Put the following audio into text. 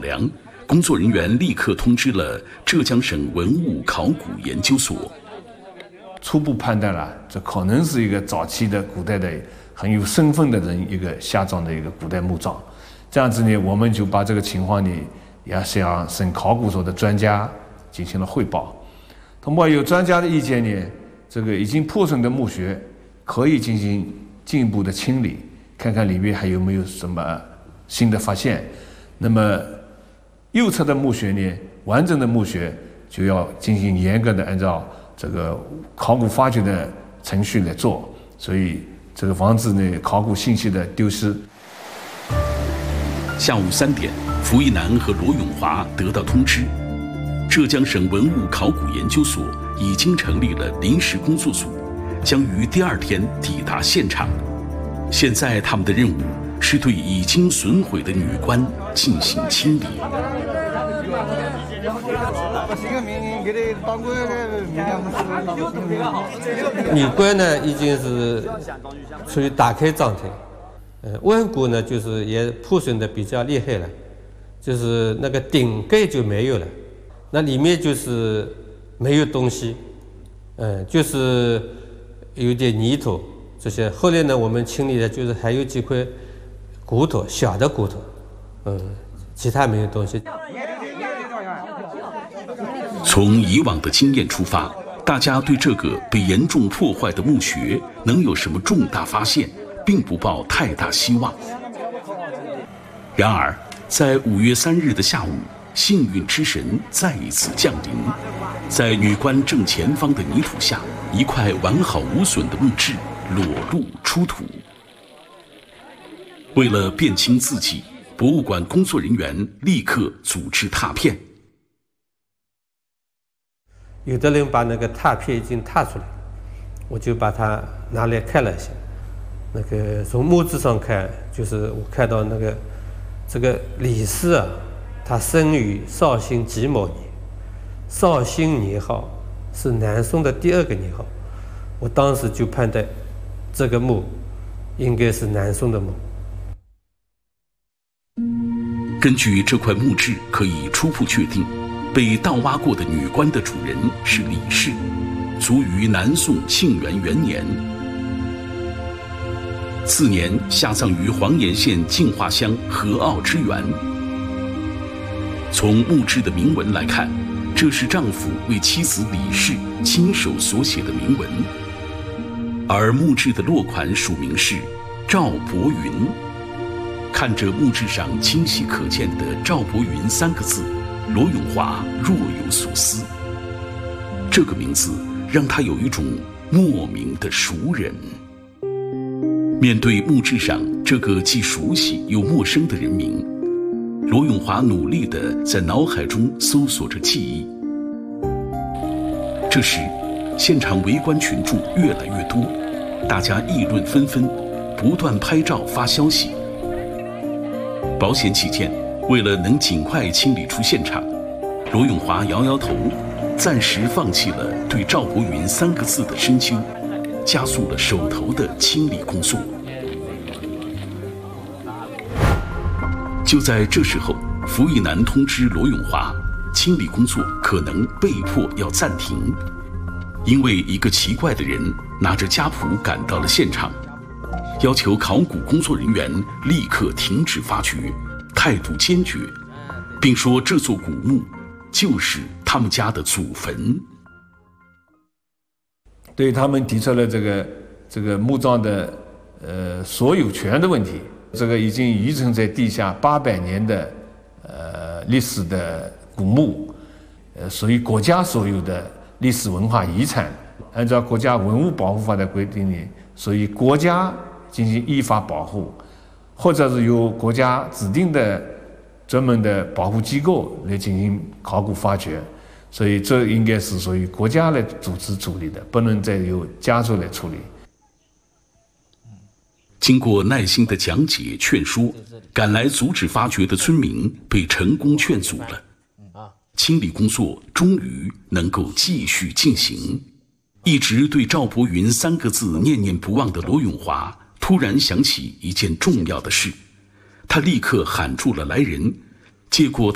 量，工作人员立刻通知了浙江省文物考古研究所。 初步判断了，这可能是一个早期的古代的很有身份的人一个下葬的一个古代墓葬。这样子呢，我们就把这个情况呢，也向省考古所的专家进行了汇报。通过有专家的意见呢，这个已经破损的墓穴可以进行进一步的清理，看看里面还有没有什么新的发现。那么右侧的墓穴呢，完整的墓穴就要进行严格的按照这个考古发掘的程序来做，所以这个防止呢考古信息的丢失。 下午3点，符一南和罗永华得到通知，浙江省文物考古研究所已经成立了临时工作组，将于第2天抵达现场。现在他们的任务是对已经损毁的女棺进行清理。 女棺呢已经是处于打开状态，腕骨呢就是也破损的比较厉害了，就是那个顶盖就没有了，那里面就是没有东西，就是有点泥土这些。后来呢，我们清理的就是还有几块骨头，小的骨头，其他没有东西。 从以往的经验出发，大家对这个被严重破坏的墓穴能有什么重大发现，并不抱太大希望。然而，在5月3日的下午，幸运之神再一次降临，在女棺正前方的泥土下，一块完好无损的墓志裸露出土。为了辨清字迹，博物馆工作人员立刻组织拓片。 有的人把那个拓片已经拓出来，我就把它拿来看了一下。那个从墓志上看，就是我看到那个这个李氏啊，他生于绍兴己卯年，绍兴年号是南宋的第2个年号。我当时就判断这个墓应该是南宋的墓。 根据这块墓志，可以初步确定，被盗挖过的女棺的主人是李氏，卒于南宋庆元元年。次年下葬于黄岩县净化乡河坳之源。从墓志的铭文来看，这是丈夫为妻子李氏亲手所写的铭文，而墓志的落款署名是赵伯云。看着墓志上清晰可见的赵伯云3个字，罗永华若有所思。这个名字让他有一种莫名的熟人。面对墓志上这个既熟悉又陌生的人名，罗永华努力地在脑海中搜索着记忆。这时，现场围观群众越来越多，大家议论纷纷，不断拍照发消息。保险起见，为了能尽快清理出现场，罗永华摇摇头，暂时放弃了对赵伯云3个字的深究，加速了手头的清理工作。就在这时候，符一南通知罗永华，清理工作可能被迫要暂停，因为一个奇怪的人拿着家谱赶到了现场，要求考古工作人员立刻停止发掘，态度坚决，并说这座古墓就是他们家的祖坟。 对他们提出了这个墓葬的所有权的问题。这个已经遗存在地下800年的历史的古墓，属于国家所有的历史文化遗产。按照国家文物保护法的规定呢，属于国家进行依法保护，或者是由国家指定的专门的保护机构来进行考古发掘，所以这应该是属于国家来组织处理的，不能再由家族来处理。 经过耐心的讲解劝说，赶来阻止发掘的村民被成功劝阻了，清理工作终于能够继续进行。一直对赵伯云3个字念念不忘的罗永华突然想起一件重要的事，他立刻喊住了来人，接过